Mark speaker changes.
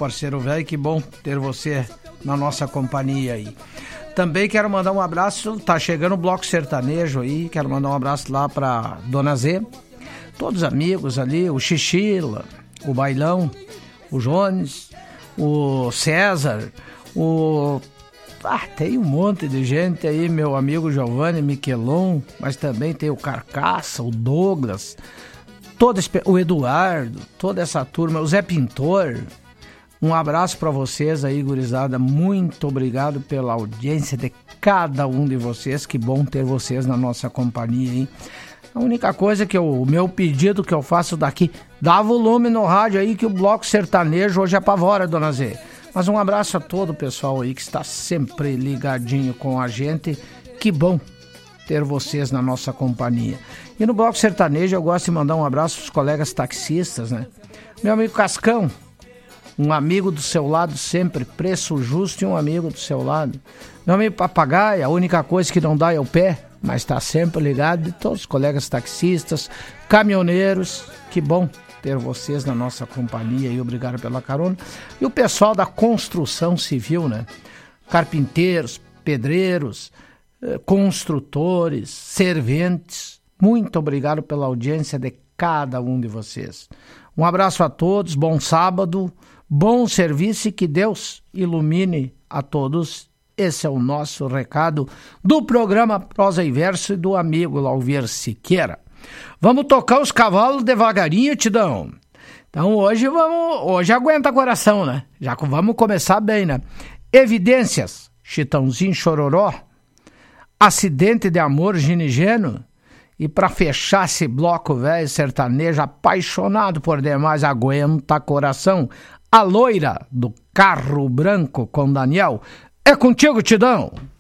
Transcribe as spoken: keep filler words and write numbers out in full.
Speaker 1: parceiro velho, que bom ter você na nossa companhia aí. Também quero mandar um abraço, tá chegando o Bloco Sertanejo aí, quero mandar um abraço lá pra Dona Z, todos os amigos ali, o Xixila, o Bailão, o Jones, o César, o... Ah, tem um monte de gente aí, meu amigo Giovanni Miquelon, mas também tem o Carcaça, o Douglas, todo esse... o Eduardo, toda essa turma, o Zé Pintor. Um abraço para vocês aí, gurizada. Muito obrigado pela audiência de cada um de vocês. Que bom ter vocês na nossa companhia, hein? A única coisa que eu, o meu pedido que eu faço daqui, dá volume no rádio aí que o Bloco Sertanejo hoje apavora, Dona Z. Mas um abraço a todo o pessoal aí que está sempre ligadinho com a gente. Que bom ter vocês na nossa companhia. E no Bloco Sertanejo eu gosto de mandar um abraço para os colegas taxistas, né? Meu amigo Cascão, um amigo do seu lado sempre, preço justo e um amigo do seu lado. Meu amigo Papagaio, a única coisa que não dá é o pé, mas está sempre ligado. E todos os colegas taxistas, caminhoneiros, que bom ter vocês na nossa companhia e obrigado pela carona. E o pessoal da construção civil, né? Carpinteiros, pedreiros, construtores, serventes, muito obrigado pela audiência de cada um de vocês. Um abraço a todos, bom sábado, bom serviço e que Deus ilumine a todos. Esse é o nosso recado do programa Prosa e Verso e do amigo Lauvir Siqueira. Vamos tocar os cavalos devagarinho, Tidão. Então hoje vamos, hoje aguenta coração, né? Já vamos começar bem, né? Evidências, Chitãozinho Chororó, Acidente de Amor, Ginigeno. E para fechar esse bloco velho sertanejo apaixonado por demais, aguenta coração, a loira do Carro Branco com Daniel. É contigo, Tidão.